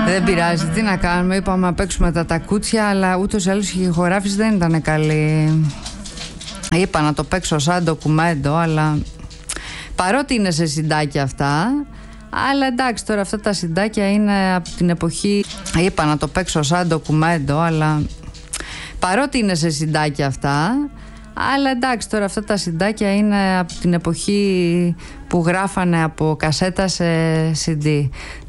Δεν πειράζει, τι να κάνουμε. Είπαμε να παίξουμε τα τακούτσια, αλλά ούτως ή άλλως η ηχογράφηση δεν ήταν καλή. Είπα να το παίξω σαν ντοκουμέντο, αλλά παρότι είναι σε συντάκια αυτά. Αλλά εντάξει, τώρα αυτά τα συντάκια είναι από την εποχή. Είπα να το παίξω σαν ντοκουμέντο, αλλά παρότι είναι σε συντάκια αυτά. Αλλά εντάξει, τώρα αυτά τα συντάκια είναι από την εποχή που γράφανε από κασέτα σε CD.